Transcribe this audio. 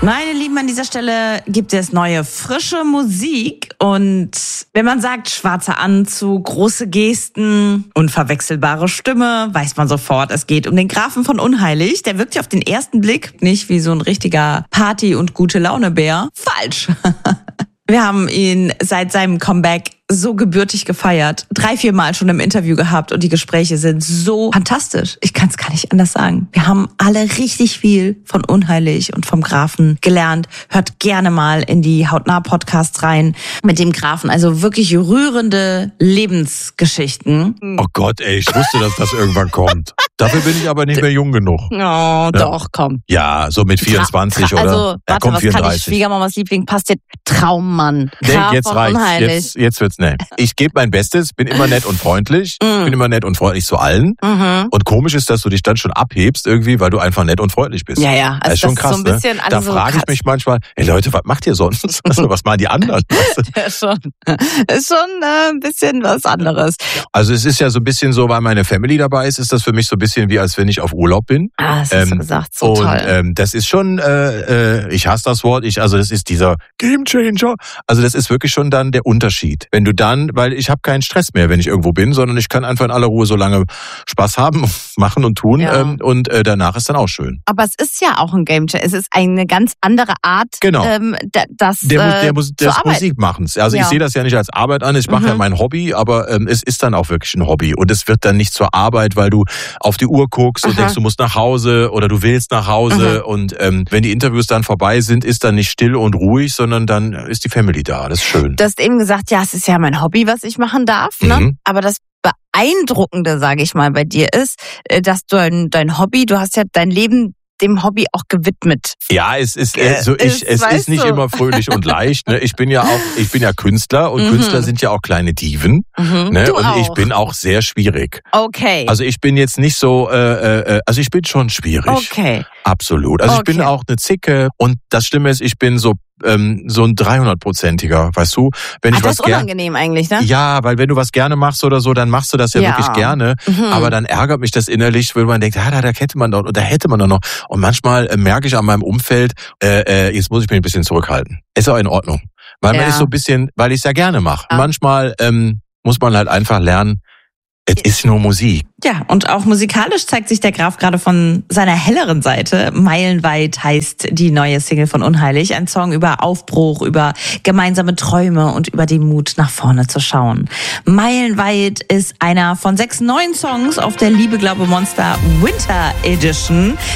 Meine Lieben, an dieser Stelle gibt es neue, frische Musik. Und wenn man sagt, schwarzer Anzug, große Gesten, unverwechselbare Stimme, weiß man sofort, es geht um den Grafen von Unheilig. Der wirkt ja auf den ersten Blick nicht wie so ein richtiger Party- und Gute-Laune-Bär. Falsch. Wir haben ihn seit seinem Comeback so gebürtig gefeiert. 3-4 Mal schon im Interview gehabt und die Gespräche sind so fantastisch. Ich kann es gar nicht anders sagen. Wir haben alle richtig viel von Unheilig und vom Grafen gelernt. Hört gerne mal in die Hautnah-Podcasts rein mit dem Grafen. Also wirklich rührende Lebensgeschichten. Oh Gott, ey, ich wusste, dass das irgendwann kommt. Dafür bin ich aber nicht mehr jung genug. Oh, doch, komm. Ja, so mit 24 oder? Also, warte, was 34. kann ich? Schwiegermamas Liebling passt dir. Traummann. Nee, Graf jetzt von reicht's. Unheilig. Jetzt wird's ne. Ich gebe mein Bestes, bin immer nett und freundlich, bin immer nett und freundlich zu allen. Und komisch ist, dass du dich dann schon abhebst irgendwie, weil du einfach nett und freundlich bist. Ja, ja. Also das ist schon krass, so ein bisschen ne? Da frage ich mich manchmal, hey Leute, was macht ihr sonst? Also, was machen die anderen? Ja, schon. Ist schon ein bisschen was anderes. Also es ist ja so ein bisschen so, weil meine Family dabei ist das für mich so ein bisschen wie, als wenn ich auf Urlaub bin. Ah, das hast du gesagt, so toll. Und das ist schon, ich hasse das Wort, also das ist dieser Gamechanger. Also das ist wirklich schon dann der Unterschied. Wenn du dann, weil ich habe keinen Stress mehr, wenn ich irgendwo bin, sondern ich kann einfach in aller Ruhe so lange Spaß haben, machen und tun. Ja. Und danach ist dann auch schön. Aber es ist ja auch ein Gamechanger. Es ist eine ganz andere Art, Genau. der Musik machen. Also ich sehe das ja nicht als Arbeit an, ich mache ja mein Hobby, aber es ist dann auch wirklich ein Hobby. Und es wird dann nicht zur Arbeit, weil du auf die Uhr guckst und denkst, du musst nach Hause oder du willst nach Hause. Und wenn die Interviews dann vorbei sind, ist dann nicht still und ruhig, sondern dann ist die Family da. Das ist schön. Du hast eben gesagt, ja, es ist ja mein Hobby, was ich machen darf. Ne? Aber das Beeindruckende, sage ich mal, bei dir ist, dass du dein Hobby, du hast ja dein Leben dem Hobby auch gewidmet. Ja, es ist nicht immer fröhlich und leicht. Ne? Ich bin ja Künstler und Künstler sind ja auch kleine Diven. Ne? Du und auch. Ich bin auch sehr schwierig. Okay. Also ich bin jetzt nicht so, also ich bin schon schwierig. Okay. Absolut. Also ich bin auch eine Zicke und das Schlimme ist, ich bin so ein 300-prozentiger, weißt du? Wenn ich das ist unangenehm eigentlich, ne? Ja, weil wenn du was gerne machst oder so, dann machst du das ja wirklich gerne. Aber dann ärgert mich das innerlich, weil man denkt, da hätte man doch noch. Und manchmal merke ich an meinem Umfeld, jetzt muss ich mich ein bisschen zurückhalten. Ist auch in Ordnung. Weil man ist so ein bisschen, weil ich es ja gerne mache. Ja. Manchmal muss man halt einfach lernen, es ist nur Musik. Ja, und auch musikalisch zeigt sich der Graf gerade von seiner helleren Seite. Meilenweit heißt die neue Single von Unheilig. Ein Song über Aufbruch, über gemeinsame Träume und über den Mut, nach vorne zu schauen. Meilenweit ist einer von 6 neuen Songs auf der Liebe, Glaube, Monster Winter Edition.